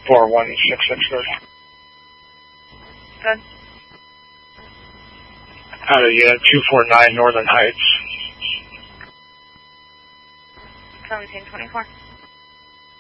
4166 good. Good. Out of unit 249 Northern Heights. 1724.